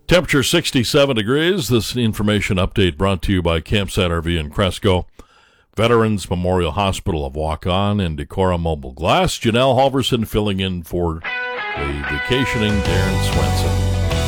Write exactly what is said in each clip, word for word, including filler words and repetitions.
Temperature sixty-seven degrees. This information update brought to you by Campsite R V in Cresco, Veterans Memorial Hospital of Waukon, and Decora Mobile Glass. Janelle Halverson filling in for the vacationing Darren Swenson.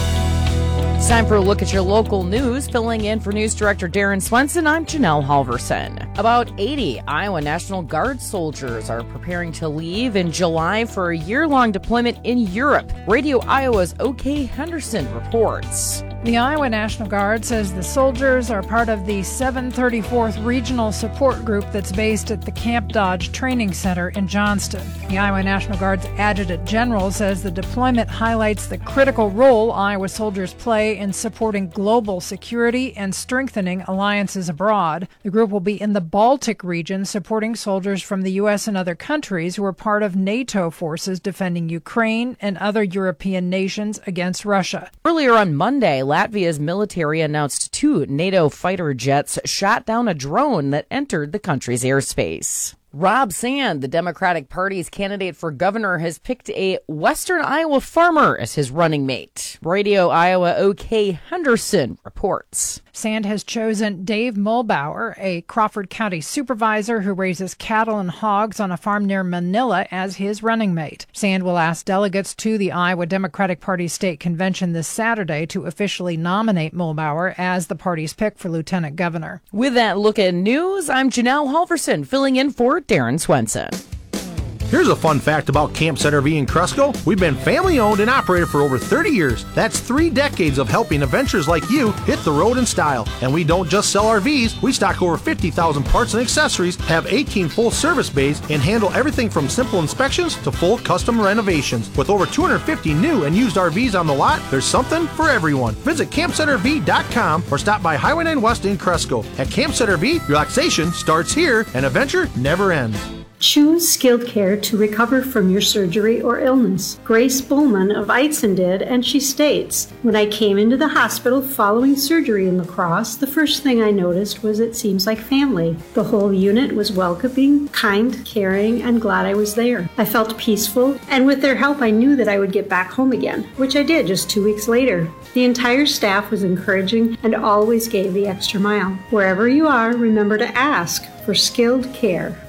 It's time for a look at your local news. Filling in for News Director Darren Swenson, I'm Janelle Halverson. About eighty Iowa National Guard soldiers are preparing to leave in July for a year-long deployment in Europe. Radio Iowa's O K Henderson reports. The Iowa National Guard says the soldiers are part of the seven thirty-fourth Regional Support Group that's based at the Camp Dodge Training Center in Johnston. The Iowa National Guard's Adjutant General says the deployment highlights the critical role Iowa soldiers play in supporting global security and strengthening alliances abroad. The group will be in the Baltic region, supporting soldiers from the U S and other countries who are part of NATO forces defending Ukraine and other European nations against Russia. Earlier on Monday, Latvia's military announced two NATO fighter jets shot down a drone that entered the country's airspace. Rob Sand, the Democratic Party's candidate for governor, has picked a Western Iowa farmer as his running mate. Radio Iowa O K Henderson reports. Sand has chosen Dave Mulbauer, a Crawford County supervisor who raises cattle and hogs on a farm near Manila, as his running mate. Sand will ask delegates to the Iowa Democratic Party state convention this Saturday to officially nominate Mulbauer as the party's pick for lieutenant governor. With that look at news, I'm Janelle Halverson, filling in for Darren Swenson. Here's a fun fact about Campsite R V in Cresco. We've been family owned and operated for over thirty years. That's three decades of helping adventurers like you hit the road in style. And we don't just sell R Vs. We stock over fifty thousand parts and accessories, have eighteen full service bays, and handle everything from simple inspections to full custom renovations. With over two hundred fifty new and used R Vs on the lot, there's something for everyone. Visit campsite R V dot com or stop by Highway nine West in Cresco. At Campsite R V, relaxation starts here and adventure never ends. Choose skilled care to recover from your surgery or illness. Grace Bowman of Eitzen did, and she states, when I came into the hospital following surgery in La Crosse, the first thing I noticed was it seems like family. The whole unit was welcoming, kind, caring, and glad I was there. I felt peaceful, and with their help I knew that I would get back home again, which I did just two weeks later. The entire staff was encouraging and always gave the extra mile. Wherever you are, remember to ask for skilled care.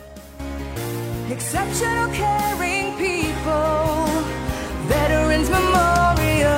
Exceptional caring people, Veterans Memorial.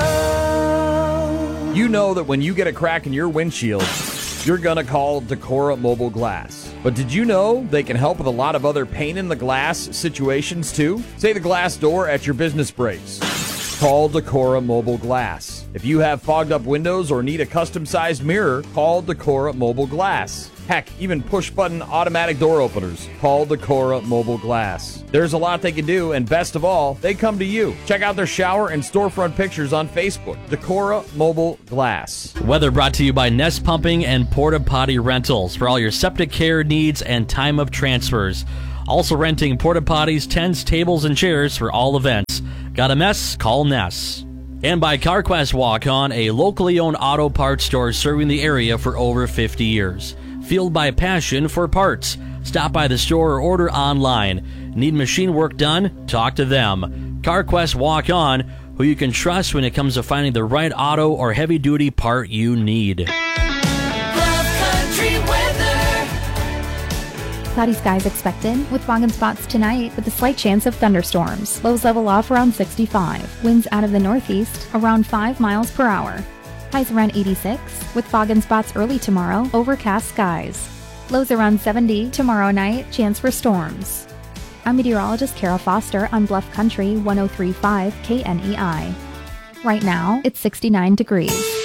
You know that when you get a crack in your windshield, you're gonna call Decora Mobile Glass. But did you know they can help with a lot of other pain in the glass situations too? Say the glass door at your business breaks. Call Decora Mobile Glass. If you have fogged up windows or need a custom-sized mirror, call Decora Mobile Glass. Heck, even push-button automatic door openers. Call Decora Mobile Glass. There's a lot they can do, and best of all, they come to you. Check out their shower and storefront pictures on Facebook. Decora Mobile Glass. Weather brought to you by Nest Pumping and Porta Potty Rentals for all your septic care needs and time of transfers. Also renting porta potties, tents, tables, and chairs for all events. Got a mess? Call Ness. And by CarQuest Waukon, a locally owned auto parts store serving the area for over fifty years. Fueled by passion for parts. Stop by the store or order online. Need machine work done? Talk to them. CarQuest Waukon, who you can trust when it comes to finding the right auto or heavy-duty part you need. Cloudy skies expected, with fog and spots tonight with a slight chance of thunderstorms. Lows level off around sixty-five. Winds out of the northeast around five miles per hour. Highs around eighty-six, with fog and spots early tomorrow, overcast skies. Lows around seventy tomorrow night, chance for storms. I'm meteorologist Kara Foster on Bluff Country one oh three point five K N E I. Right now, it's sixty-nine degrees.